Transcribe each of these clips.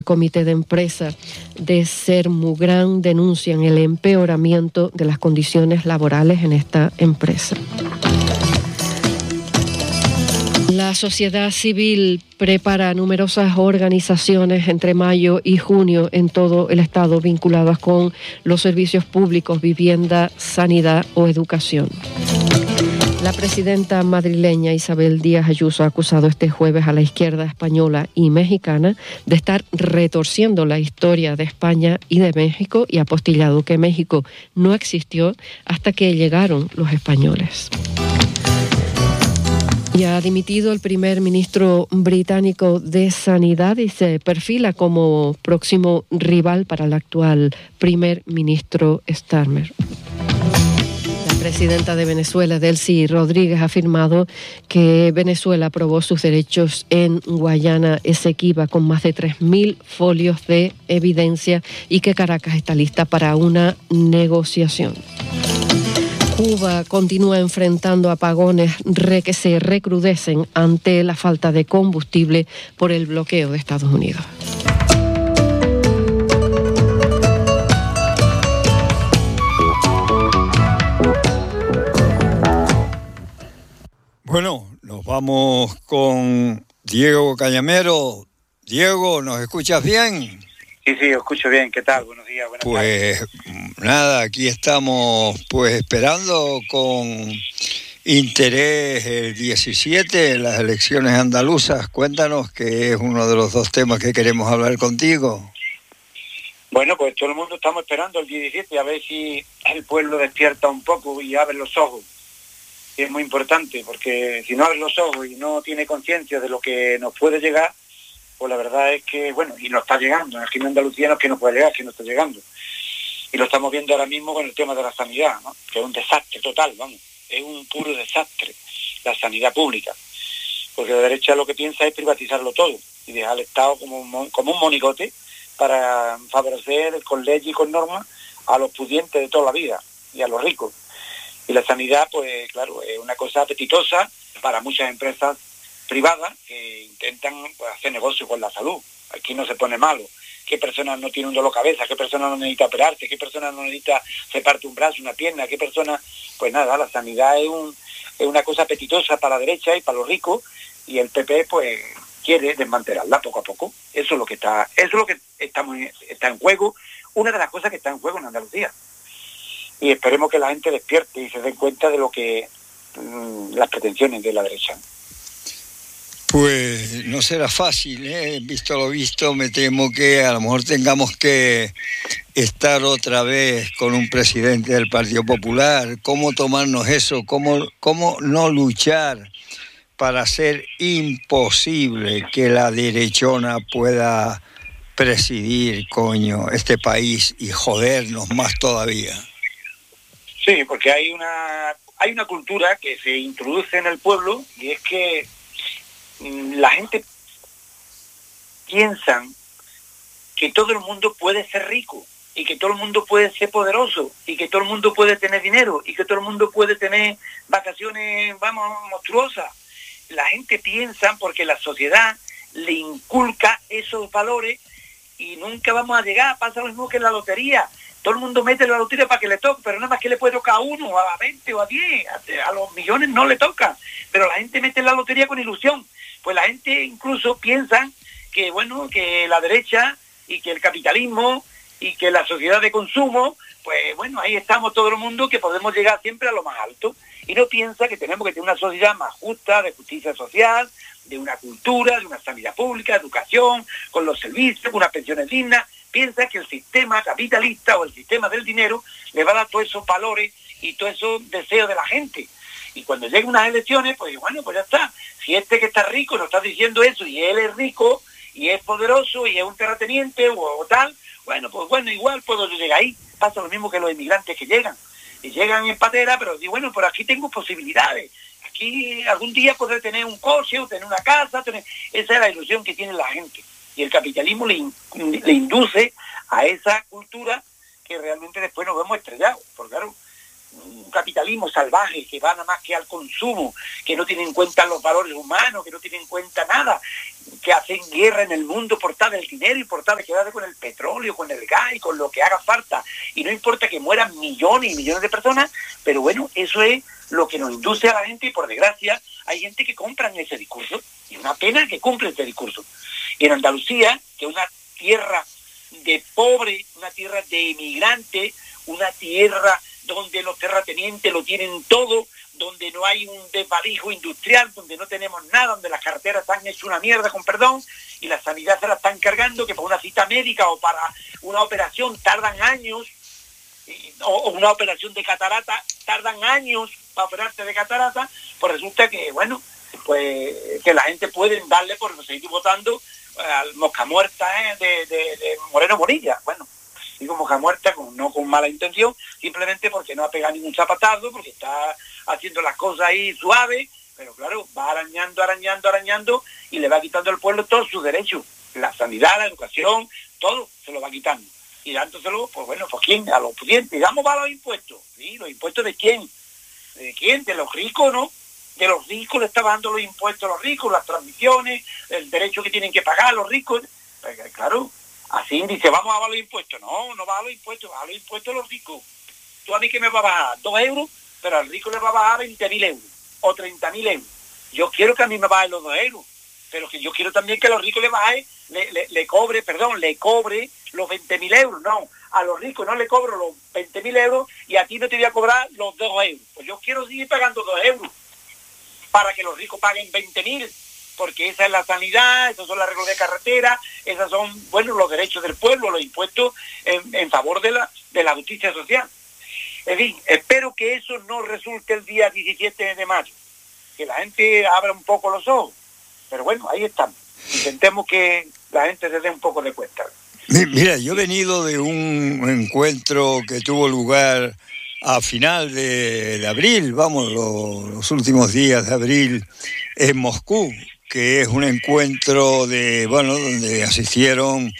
Comité de empresa de Sermugran denuncian el empeoramiento de las condiciones laborales en esta empresa. La sociedad civil prepara numerosas organizaciones entre mayo y junio en todo el estado vinculadas con los servicios públicos, vivienda, sanidad o educación. La presidenta madrileña Isabel Díaz Ayuso ha acusado este jueves a la izquierda española y mexicana de estar retorciendo la historia de España y de México y ha apostillado que México no existió hasta que llegaron los españoles. Y ha dimitido el primer ministro británico de Sanidad y se perfila como próximo rival para el actual primer ministro Starmer. La presidenta de Venezuela, Delcy Rodríguez, ha afirmado que Venezuela aprobó sus derechos en Guayana Esequiba con más de 3.000 folios de evidencia y que Caracas está lista para una negociación. Cuba continúa enfrentando apagones que se recrudecen ante la falta de combustible por el bloqueo de Estados Unidos. Bueno, nos vamos con Diego Cañamero. Diego, ¿nos escuchas bien? Sí, escucho bien. ¿Qué tal? Buenos días, buenas tardes. Pues nada, aquí estamos pues esperando con interés el 17, las elecciones andaluzas. Cuéntanos, que es uno de los dos temas que queremos hablar contigo. Bueno, pues todo el mundo estamos esperando el 17 a ver si el pueblo despierta un poco y abre los ojos. Es muy importante, porque si no abre los ojos y no tiene conciencia de lo que nos puede llegar, pues la verdad es que, bueno, y nos está llegando. Aquí en Andalucía no es que no puede llegar, es que no está llegando. Y lo estamos viendo ahora mismo con el tema de la sanidad, ¿no? Que es un desastre total, vamos. Es un puro desastre la sanidad pública. Porque la derecha lo que piensa es privatizarlo todo y dejar al Estado como un monigote para favorecer con leyes y con normas a los pudientes de toda la vida y a los ricos. Y la sanidad, pues claro, es una cosa apetitosa para muchas empresas privadas que intentan pues, hacer negocio con la salud. Aquí no se pone malo. ¿Qué persona no tiene un dolor de cabeza? ¿Qué persona no necesita operarse? ¿Qué persona no necesita separarte un brazo, una pierna? ¿Qué persona? Pues nada, la sanidad es una cosa apetitosa para la derecha y para los ricos, y el PP pues quiere desmantelarla poco a poco. Eso es lo que está en juego, una de las cosas que está en juego en Andalucía. Y esperemos que la gente despierte y se den cuenta de lo que las pretensiones de la derecha. Pues no será fácil, ¿eh? Visto lo visto, me temo que a lo mejor tengamos que estar otra vez con un presidente del Partido Popular. ¿Cómo tomarnos eso? ¿Cómo no luchar para hacer imposible que la derechona pueda presidir, este país y jodernos más todavía? Sí, porque hay una cultura que se introduce en el pueblo, y es que la gente piensa que todo el mundo puede ser rico y que todo el mundo puede ser poderoso y que todo el mundo puede tener dinero y que todo el mundo puede tener vacaciones, monstruosas. La gente piensa porque la sociedad le inculca esos valores y nunca vamos a llegar. Pasa lo mismo que en la lotería. Todo el mundo mete la lotería para que le toque, pero nada más que le puede tocar a 1, a 20 o a 10, a los millones no le toca. Pero la gente mete la lotería con ilusión. Pues la gente incluso piensa que, bueno, que la derecha y que el capitalismo y que la sociedad de consumo, pues bueno, ahí estamos todo el mundo, que podemos llegar siempre a lo más alto. Y no piensa que tenemos que tener una sociedad más justa, de justicia social, de una cultura, de una sanidad pública, educación, con los servicios, con unas pensiones dignas. Piensa que el sistema capitalista o el sistema del dinero le va a dar todos esos valores y todos esos deseos de la gente. Y cuando lleguen unas elecciones, pues bueno, pues ya está. Si este que está rico nos está diciendo eso y él es rico y es poderoso y es un terrateniente o tal, bueno, pues bueno, igual puedo yo llegar ahí. Pasa lo mismo que los inmigrantes que llegan. Y llegan en patera, pero digo, bueno, por aquí tengo posibilidades. Aquí algún día podré tener un coche o tener una casa. Esa es la ilusión que tiene la gente. Y el capitalismo le induce a esa cultura que realmente después nos vemos estrellados. Porque claro, un capitalismo salvaje que va nada más que al consumo, que no tiene en cuenta los valores humanos, que no tiene en cuenta nada, que hacen guerra en el mundo por tal el dinero y por tal de quedarse con el petróleo, con el gas y con lo que haga falta. Y no importa que mueran millones y millones de personas, pero bueno, eso es lo que nos induce a la gente y por desgracia hay gente que compra ese discurso. Y una pena que cumple ese discurso. Y en Andalucía, que es una tierra de pobre, una tierra de emigrantes, una tierra donde los terratenientes lo tienen todo, donde no hay un desvalijo industrial, donde no tenemos nada, donde las carreteras están hechas una mierda, con perdón, y la sanidad se la están cargando, que para una cita médica o para una operación tardan años, o una operación de catarata tardan años para operarte de catarata, pues resulta que, bueno, pues que la gente puede darle por seguir votando al mosca muerta de Moreno Bonilla. Bueno, digo mosca muerta no con mala intención, simplemente porque no ha pegado ningún zapatazo, porque está haciendo las cosas ahí suaves, pero claro, va arañando y le va quitando al pueblo todos sus derechos, la sanidad, la educación, todo se lo va quitando. Y dándoselo, pues bueno, pues ¿quién? A los pudientes. Digamos, va a los impuestos. ¿Sí? ¿Los impuestos de quién? ¿De quién? De los ricos, ¿no? De los ricos le está dando los impuestos a los ricos, las transmisiones, el derecho que tienen que pagar los ricos. Pues, claro, así dice, vamos a bajar los impuestos. No va a los impuestos, va a los impuestos a los ricos. Tú a mí que me va a bajar 2 euros, pero al rico le va a bajar 20.000 euros o 30.000 euros. Yo quiero que a mí me bajen los 2 euros, pero que yo quiero también que a los ricos le baje, le cobre los 20.000 euros. No, a los ricos no le cobro los 20.000 euros y a ti no te voy a cobrar los 2 euros. Pues yo quiero seguir pagando 2 euros para que los ricos paguen 20.000, porque esa es la sanidad, esos son las reglas de carretera, esas son, bueno, los derechos del pueblo, los impuestos en favor de la justicia social. En fin, espero que eso no resulte el día 17 de mayo, que la gente abra un poco los ojos, pero bueno, ahí estamos. Intentemos que la gente se dé un poco de cuenta. Mira, yo he venido de un encuentro que tuvo lugar a final de abril, los últimos días de abril en Moscú, que es un encuentro donde asistieron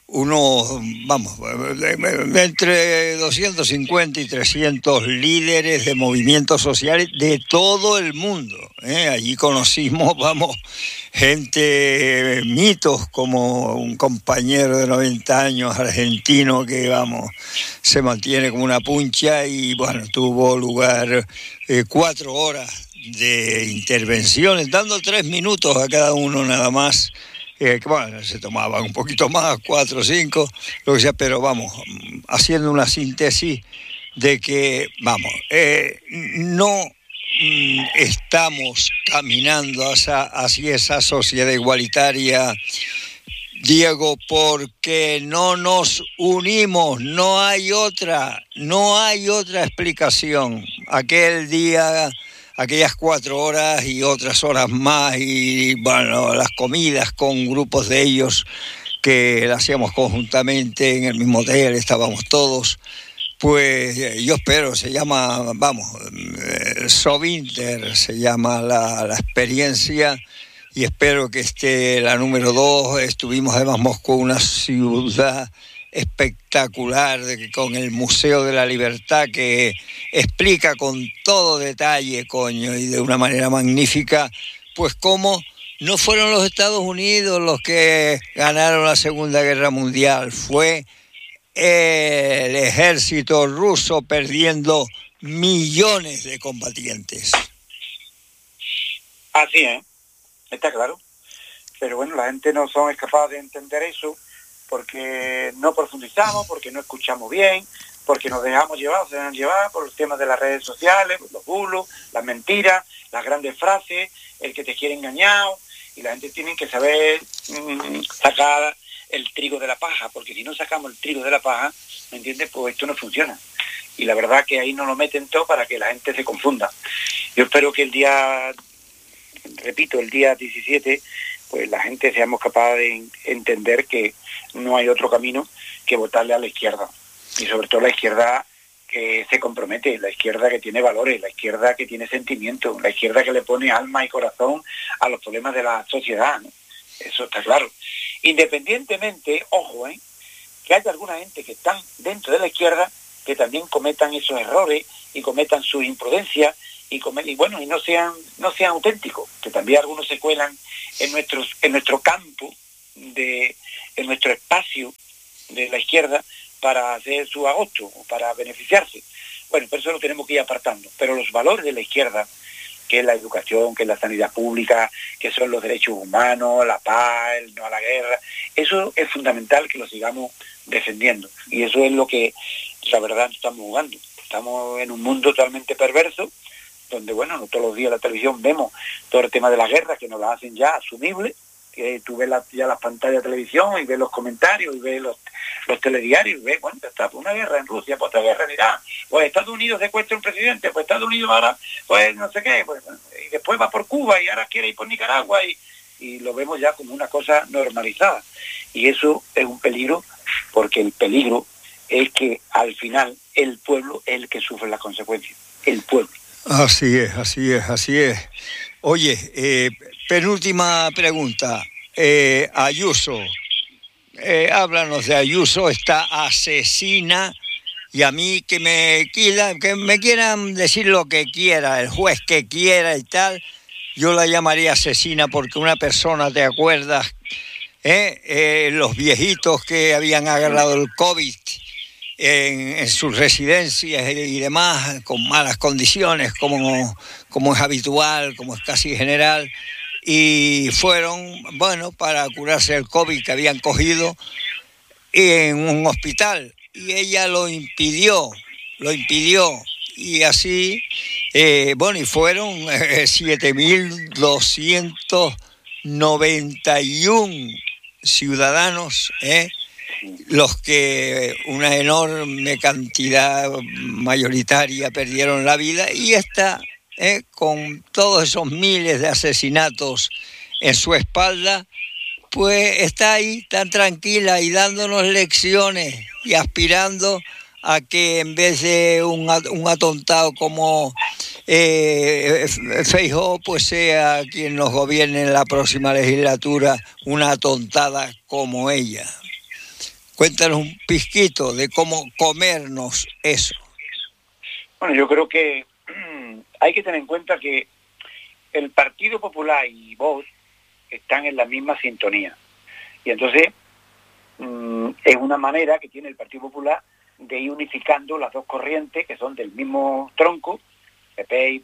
entre 250 y 300 líderes de movimientos sociales de todo el mundo. Allí conocimos, gente, mitos como un compañero de 90 años argentino que, se mantiene como una puncha y, tuvo lugar 4 horas de intervenciones, dando 3 minutos a cada uno nada más. Se tomaban un poquito más, 4 o 5, lo que sea, pero haciendo una síntesis de que, no estamos caminando hacia esa sociedad igualitaria, Diego, porque no nos unimos, no hay otra explicación. Aquel día, aquellas 4 horas y otras horas más y las comidas con grupos de ellos que las hacíamos conjuntamente en el mismo hotel, estábamos todos, pues yo espero, se llama, Sovinter se llama la experiencia, y espero que esté la número 2. Estuvimos además Moscú, una ciudad espectacular, con el Museo de la Libertad, que explica con todo detalle, y de una manera magnífica, pues cómo no fueron los Estados Unidos los que ganaron la Segunda Guerra Mundial, fue el ejército ruso perdiendo millones de combatientes. Así es, está claro. Pero bueno, la gente no es capaz de entender eso, porque no profundizamos, porque no escuchamos bien, porque nos dejamos llevar por los temas de las redes sociales, los bulos, las mentiras, las grandes frases, el que te quiere engañar, y la gente tiene que saber sacar el trigo de la paja, porque si no sacamos el trigo de la paja, ¿me entiendes? Pues esto no funciona. Y la verdad que ahí no lo meten todo para que la gente se confunda. Yo espero que el día 17, pues la gente seamos capaces de entender que no hay otro camino que votarle a la izquierda. Y sobre todo la izquierda que se compromete, la izquierda que tiene valores, la izquierda que tiene sentimientos, la izquierda que le pone alma y corazón a los problemas de la sociedad, ¿no? Eso está claro. Independientemente, ojo, que haya alguna gente que están dentro de la izquierda que también cometan esos errores y cometan sus imprudencias y bueno, y no sean auténticos, que también algunos se cuelan en nuestro campo, en nuestro espacio de la izquierda para hacer su agosto o para beneficiarse. Bueno, por eso lo tenemos que ir apartando. Pero los valores de la izquierda, que es la educación, que es la sanidad pública, que son los derechos humanos, la paz, el no a la guerra, eso es fundamental que lo sigamos defendiendo. Y eso es lo que, la verdad, estamos jugando. Estamos en un mundo totalmente perverso, donde, bueno, no todos los días en la televisión vemos todo el tema de la guerra, que nos la hacen ya asumible, que tú ves ya las pantallas de televisión y ves los comentarios y ves los telediarios y ves, bueno, está una guerra en Rusia, pues otra guerra en Irán, pues Estados Unidos secuestra un presidente, pues Estados Unidos ahora, pues no sé qué, pues, y después va por Cuba y ahora quiere ir por Nicaragua y lo vemos ya como una cosa normalizada. Y eso es un peligro, porque el peligro es que al final el pueblo es el que sufre las consecuencias, el pueblo. Así es. Oye, penúltima pregunta. Ayuso, háblanos de Ayuso, esta asesina, y a mí que me quieran decir lo que quiera, el juez que quiera y tal, yo la llamaría asesina porque una persona, ¿te acuerdas? Los viejitos que habían agarrado el COVID en sus residencias y demás, con malas condiciones, como es habitual, como es casi general, y fueron, bueno, para curarse el COVID que habían cogido en un hospital, y ella lo impidió, y así, bueno, y fueron 7.291 ciudadanos, los que una enorme cantidad mayoritaria perdieron la vida, y esta, con todos esos miles de asesinatos en su espalda, pues está ahí tan tranquila y dándonos lecciones y aspirando a que en vez de un atontado como Feijóo, pues sea quien nos gobierne en la próxima legislatura una atontada como ella. Cuéntanos un pizquito de cómo comernos eso. Bueno, yo creo que hay que tener en cuenta que el Partido Popular y Vox están en la misma sintonía. Y entonces es una manera que tiene el Partido Popular de ir unificando las dos corrientes que son del mismo tronco, PP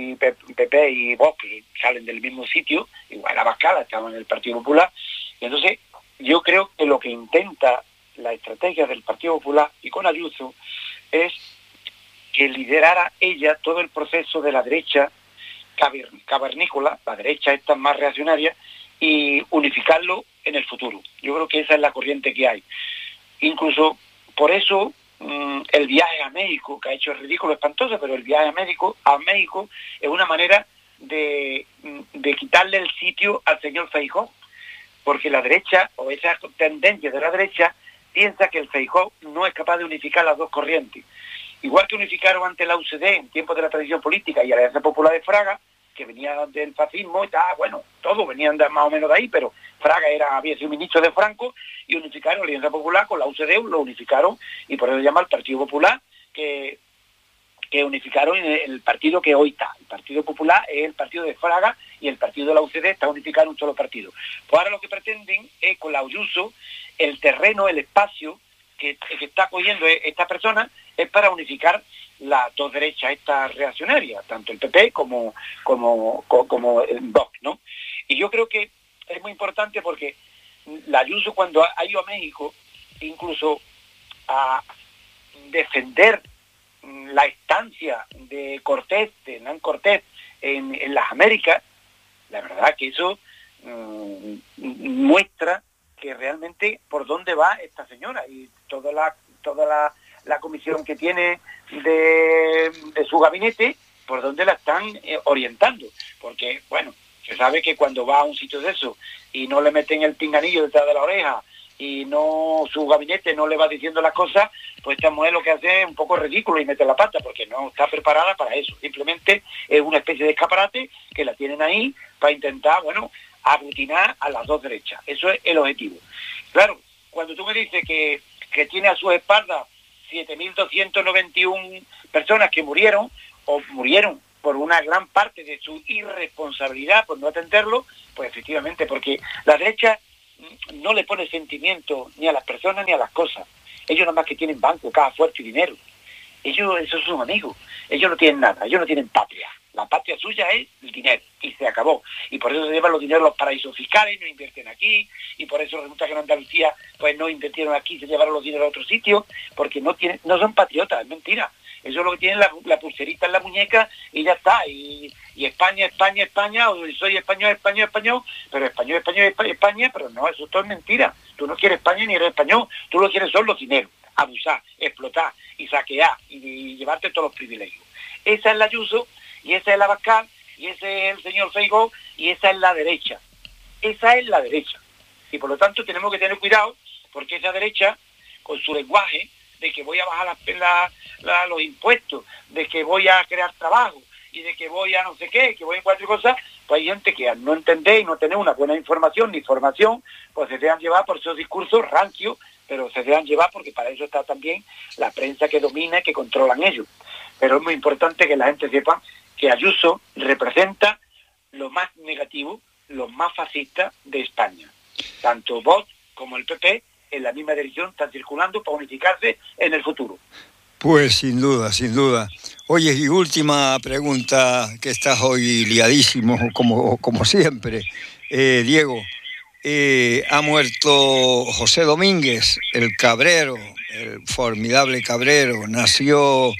y Vox, que salen del mismo sitio, igual Abascal estaba en el Partido Popular. Y entonces yo creo que lo que intenta la estrategia del Partido Popular y con Ayuso es que liderara ella todo el proceso de la derecha cavernícola, la derecha esta más reaccionaria, y unificarlo en el futuro. Yo creo que esa es la corriente que hay. Incluso por eso el viaje a México, que ha hecho el ridículo espantoso, pero el viaje a México es una manera de quitarle el sitio al señor Feijóo, porque la derecha, o esa tendencia de la derecha, piensa que el Feijóo no es capaz de unificar las dos corrientes. Igual que unificaron ante la UCD en tiempos de la transición política y la Alianza Popular de Fraga, que venía del fascismo y tal, bueno, todos venían más o menos de ahí, pero Fraga había sido ministro de Franco, y unificaron la Alianza Popular con la UCD, lo unificaron, y por eso se llama el Partido Popular, que unificaron el partido que hoy está. El Partido Popular es el partido de Fraga y el partido de la UCD está unificado en un solo partido. Pues ahora lo que pretenden es, con la Ayuso, el terreno, el espacio que está cogiendo esta persona es para unificar las dos derechas estas reaccionarias, tanto el PP como el Vox, ¿no? Y yo creo que es muy importante porque la Ayuso, cuando ha ido a México, incluso a defender la estancia de Cortés, de Hernán Cortés, en las Américas, la verdad que eso muestra que realmente por dónde va esta señora, y toda la comisión que tiene de su gabinete, por dónde la están orientando. Porque, bueno, se sabe que cuando va a un sitio de eso y no le meten el pinganillo detrás de la oreja y no, su gabinete no le va diciendo las cosas, pues esta mujer lo que hace es un poco ridículo y mete la pata, porque no está preparada para eso. Simplemente es una especie de escaparate que la tienen ahí para intentar, bueno, aglutinar a las dos derechas. Eso es el objetivo. Claro, cuando tú me dices que tiene a su espalda 7.291 personas que murieron por una gran parte de su irresponsabilidad, por no atenderlo, pues efectivamente, porque la derecha no le pone sentimiento ni a las personas ni a las cosas. Ellos nada más que tienen banco, caja fuerte y dinero. Ellos, esos son amigos. Ellos no tienen nada, ellos no tienen patria. La patria suya es el dinero, y se acabó. Y por eso se llevan los dineros a los paraísos fiscales, no invierten aquí, y por eso resulta que en Andalucía pues no invirtieron aquí, se llevaron los dineros a otro sitio, porque no son patriotas, es mentira. Eso es lo que tienen la pulserita en la muñeca y ya está. Y España, España, España, o soy español, español, español, pero español, español, España, pero no, eso todo es mentira. Tú no quieres España ni eres español, tú lo quieres son los dineros, abusar, explotar y saquear y llevarte todos los privilegios. Esa es la Ayuso, y esa es la Abascal, y ese es el señor Feijóo, y esa es la derecha. Esa es la derecha. Y por lo tanto tenemos que tener cuidado, porque esa derecha, con su lenguaje, de que voy a bajar los impuestos, de que voy a crear trabajo, y de que voy a no sé qué, que voy a cualquier cosa, pues hay gente que al no entender y no tener una buena información ni formación, pues se dejan llevar por esos discursos rancios, pero se dejan llevar porque para eso está también la prensa que domina y que controlan ellos. Pero es muy importante que la gente sepa que Ayuso representa lo más negativo, lo más fascista de España. Tanto Vox como el PP en la misma dirección están circulando para unificarse en el futuro. Pues sin duda, sin duda. Oye, y última pregunta, que estás hoy liadísimo, como siempre. Diego, ha muerto José Domínguez, el Cabrero, el formidable Cabrero. Nació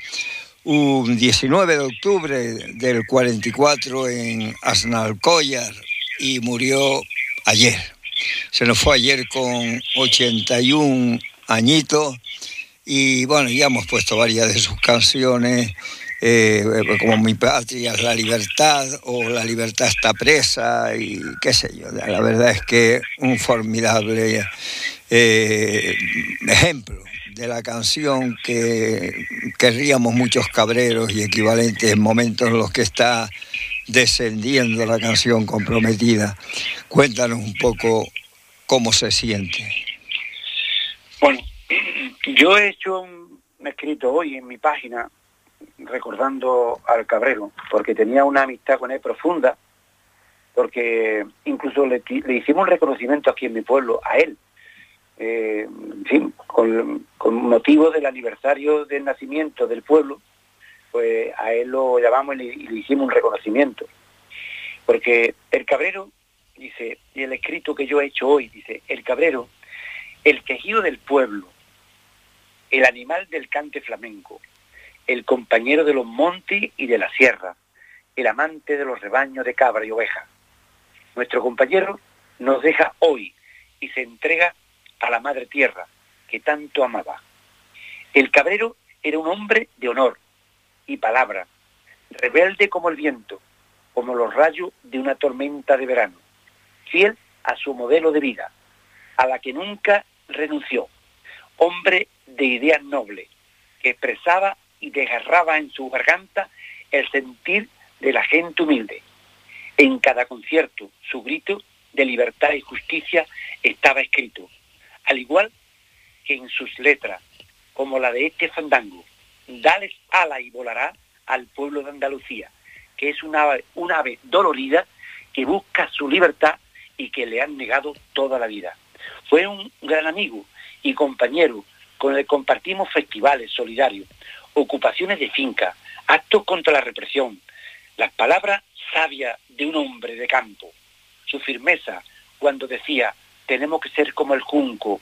un 19 de octubre del 44 en Aznalcóllar y murió ayer. Se nos fue ayer con 81 añitos. Y bueno, ya hemos puesto varias de sus canciones, como Mi patria es la libertad, o La libertad está presa, y qué sé yo. La verdad es que un formidable ejemplo de la canción que querríamos muchos cabreros y equivalentes en momentos en los que está descendiendo la canción comprometida. Cuéntanos un poco cómo se siente. Bueno, yo he hecho un escrito hoy en mi página recordando al Cabrero, porque tenía una amistad con él profunda, porque incluso le hicimos un reconocimiento aquí en mi pueblo a él, con motivo del aniversario del nacimiento del pueblo, pues a él lo llamamos y le hicimos un reconocimiento, porque el Cabrero, dice, y el escrito que yo he hecho hoy, dice, el Cabrero, el quejido del pueblo, el animal del cante flamenco, el compañero de los montes y de la sierra, el amante de los rebaños de cabra y oveja. Nuestro compañero nos deja hoy y se entrega a la madre tierra que tanto amaba. El Cabrero era un hombre de honor y palabra, rebelde como el viento, como los rayos de una tormenta de verano, fiel a su modelo de vida, a la que nunca renunció, hombre de ideas nobles, que expresaba y desgarraba en su garganta el sentir de la gente humilde. En cada concierto, su grito de libertad y justicia estaba escrito, al igual que en sus letras, como la de este fandango, dales ala y volará al pueblo de Andalucía, que es un ave dolorida que busca su libertad y que le han negado toda la vida. Fue un gran amigo y compañero con el que compartimos festivales solidarios, ocupaciones de finca, actos contra la represión, las palabras sabias de un hombre de campo, su firmeza cuando decía, tenemos que ser como el junco,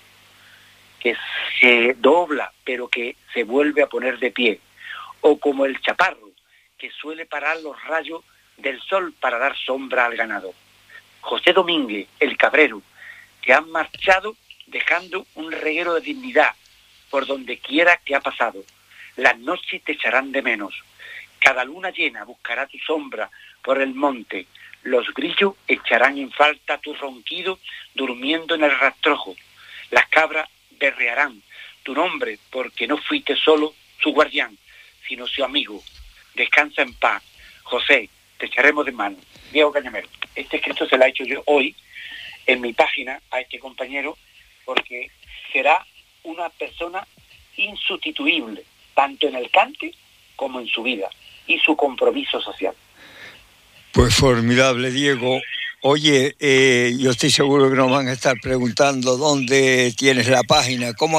que se dobla pero que se vuelve a poner de pie, o como el chaparro, que suele parar los rayos del sol para dar sombra al ganado. José Domínguez, el Cabrero, que han marchado dejando un reguero de dignidad por donde quiera que ha pasado. Las noches te echarán de menos. Cada luna llena buscará tu sombra por el monte. Los grillos echarán en falta tu ronquido durmiendo en el rastrojo. Las cabras berrearán tu nombre porque no fuiste solo su guardián, sino su amigo. Descansa en paz. José, te echaremos de mano. Diego Cañamero. Este escrito se lo he hecho yo hoy en mi página a este compañero porque será una persona insustituible, tanto en el cante como en su vida. y su compromiso social. Pues formidable, Diego. Oye, yo estoy seguro que nos van a estar preguntando dónde tienes la página, cómo